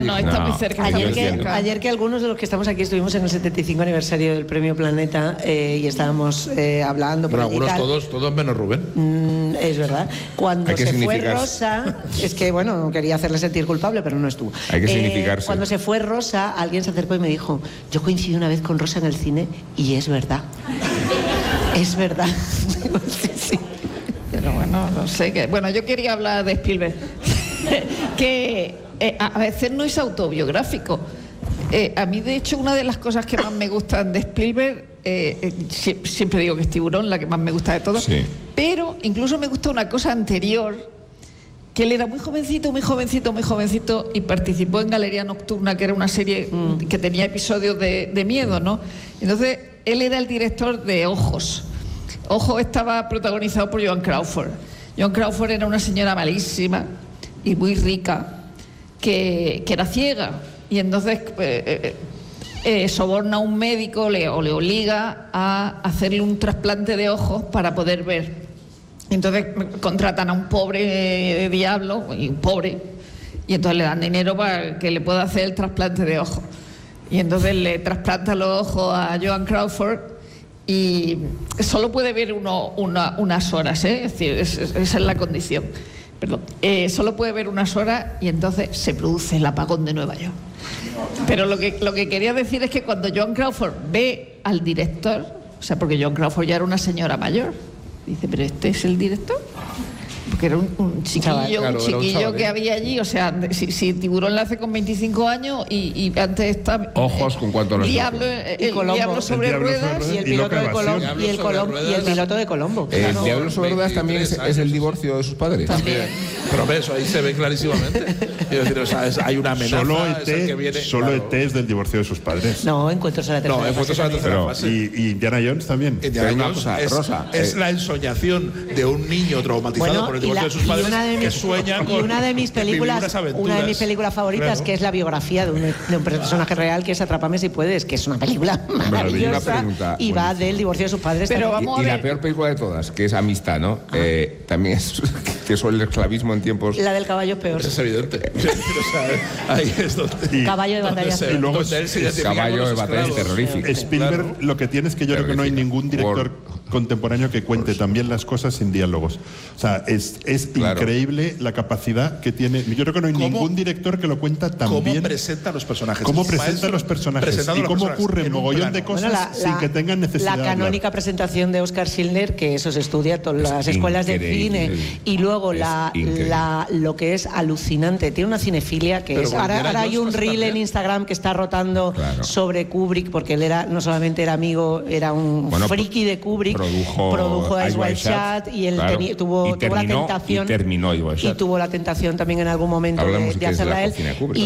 No, está muy cerca. Ayer que algunos de los que estamos aquí estuvimos en el 75 aniversario del Premio Planeta y estábamos hablando. Bueno, algunos todos menos Rubén. Es verdad. Cuando se fue Rosa, es que bueno, quería hacerle sentir culpable, pero no estuvo. Hay que significarse. Cuando se fue Rosa, alguien se acercó y me dijo: yo coincidí una vez con Rosa en el cine y es verdad. Es verdad. Sí. Pero bueno, no sé qué. Bueno, yo quería hablar de Spielberg. Que a veces no es autobiográfico. A mí, de hecho, una de las cosas que más me gustan de Spielberg, siempre digo que es Tiburón, la que más me gusta de todas, sí. Pero incluso me gusta una cosa anterior, que él era muy jovencito y participó en Galería Nocturna, que era una serie que tenía episodios de miedo, ¿no? Entonces, él era el director de Ojos. Ojos estaba protagonizado por Joan Crawford. Joan Crawford era una señora malísima y muy rica, que era ciega, y entonces soborna a un médico o le obliga a hacerle un trasplante de ojos para poder ver. Entonces contratan a un pobre diablo, y entonces le dan dinero para que le pueda hacer el trasplante de ojos. Y entonces le trasplanta los ojos a Joan Crawford y solo puede ver unas horas, es decir, esa es la condición. Perdón, solo puede ver unas horas y entonces se produce el apagón de Nueva York. Pero lo que quería decir es que cuando Joan Crawford ve al director, o sea, porque Joan Crawford ya era una señora mayor, dice, ¿pero este es el director? Porque era un chiquillo que había allí, o sea, si Tiburón la hace con 25 años y antes está... Ojos con cuanto a los Diablo sobre ruedas y el piloto de Colombo. Y el piloto de Colombo. El Diablo sobre ruedas también es el divorcio de sus padres. También. Pero eso ahí se ve clarísimamente. Quiero decir, o sea, hay una amenaza. Solo ET es del divorcio de sus padres. No, Encuentros a la tercera fase. Encuentros a la tercera fase. Y Indiana Jones también. Indiana Jones es la ensoñación de un niño traumatizado por el divorcio de sus padres que sueña con una de mis películas favoritas, claro, que es la biografía de un personaje real, que es Atrápame si puedes, que es una película maravillosa y va del divorcio de sus padres. Pero vamos a ver. Y la peor película de todas, que es Amistad, ¿no? También es que sobre el esclavismo en tiempos... La del caballo es peor. Eso es evidente. Ahí es donde... Caballo de batalla. Y luego caballo de batalla terrorífico. Spielberg, lo que tiene es que yo creo que no hay ningún director contemporáneo que cuente también las cosas sin diálogos. O sea, es increíble la capacidad que tiene. Yo creo que no hay ningún director que lo cuenta tan bien. ¿Cómo presenta los personajes? ¿Cómo presenta los personajes? Y cómo ocurre un mogollón de cosas sin que tengan necesidad la canónica presentación de Oscar Schindler, que eso se estudia en todas las escuelas de cine. Y luego lo que es alucinante. Tiene una cinefilia que es... Ahora hay un reel en Instagram que está rotando sobre Kubrick, porque él no solamente era amigo, era un friki de Kubrick. Produjo Eyes Wide Shut y él tuvo la tentación y tuvo la tentación también en algún momento de hacerla él.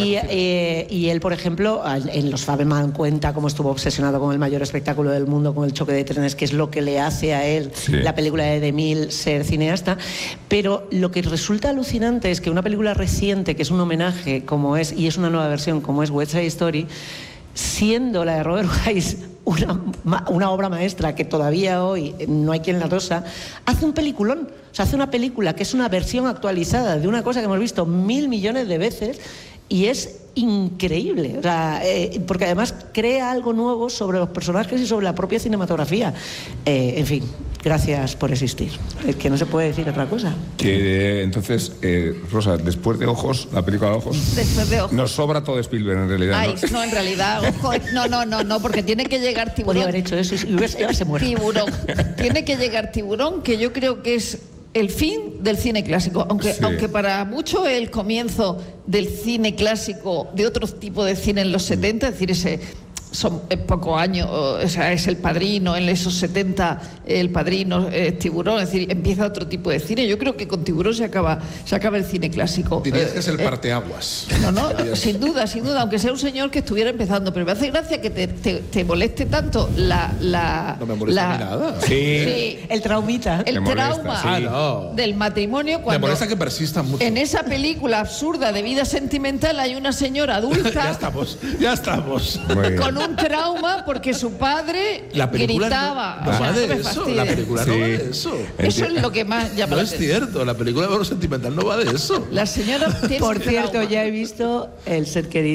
Y él, por ejemplo, en Los Fabelman cuenta cómo estuvo obsesionado con el mayor espectáculo del mundo, con el choque de trenes, que es lo que le hace a él la película de DeMille ser cineasta. Pero lo que resulta alucinante es que una película reciente, que es un homenaje como es, y es una nueva versión como es West Side Story, siendo la de Robert Wise una obra maestra que todavía hoy no hay quien la tosa, hace un peliculón. O sea, hace una película que es una versión actualizada de una cosa que hemos visto 1.000 millones de veces y es increíble. O sea, porque además crea algo nuevo sobre los personajes y sobre la propia cinematografía. En fin, gracias por existir. Es que no se puede decir otra cosa. Entonces, Rosa, después de Ojos, la película de Ojos... Después de Ojos. Nos sobra todo Spielberg, en realidad. No, en realidad, Ojos... No, porque tiene que llegar Tiburón. Podría haber hecho eso y hubiese muerto. Tiburón. Tiene que llegar Tiburón, que yo creo que es el fin del cine clásico, aunque para muchos el comienzo del cine clásico, de otro tipo de cine en los 70, es decir, son pocos años, o sea, es El Padrino, en esos 70 El Padrino, Tiburón, es decir, empieza otro tipo de cine. Yo creo que con Tiburón se acaba el cine clásico. Dirías que es el parteaguas. No, sin duda, aunque sea un señor que estuviera empezando, pero me hace gracia que te moleste tanto No me molesta ni nada. Sí, el traumita. El trauma del matrimonio. Cuando me molesta que persista mucho. En esa película absurda de vida sentimental hay una señora adulta ya estamos. con un trauma porque su padre gritaba. No va de eso. La película no va de eso. Eso es lo que más llama la atención. No es cierto. La película de Valor Sentimental no va de eso. La señora tiene Por cierto, ya he visto el ser querido.